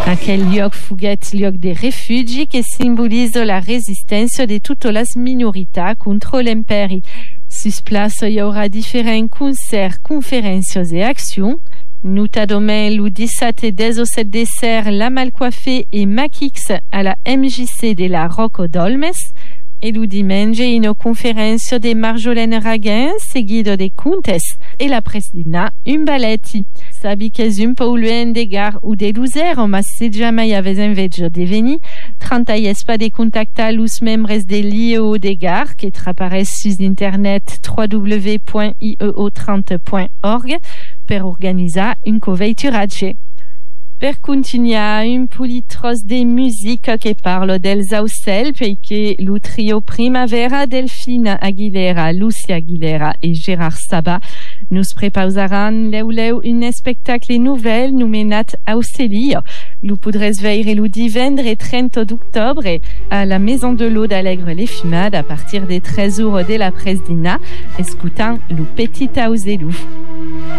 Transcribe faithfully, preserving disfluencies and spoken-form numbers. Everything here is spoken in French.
Aquel lloc fuguet lloc de refugi che simbolisa la resistenza de tutte le minorità contro l'imperi. Sus place hi aura différents concerts, conférences et actions. Notamment le dix-sept et dix-sept décembre, La Malcoiffée et Maquix à la M J C de la Rocco d'Olmes. Et le dimanche, une conférence de Marjolaine Raguin, seguido de contes, et la presidina un balletti. Sabi che è un po' loin de Gare ou de Luzero, ma se jamais avez invece de venir, trentaies pas de contactar los membres de l'I E O de Gare, qui apparaissent sur internet w w w point i e o trente point org, per organizar un coveituratge. Per continuare un politros de musique che parlo del Zausel, perché lo trio Primavera, Delphine Aguilera, Lucia Aguilera et Gérard Sabat nous prépareran leu leu un spectacle nouvel nomenat Auselio. Lo podrez veire lo divendres trenta d'octobre à la Maison de l'Eau d'Alegre les Fumades à partir des treize heures de la Presdina, escutant lo Petit Auselou.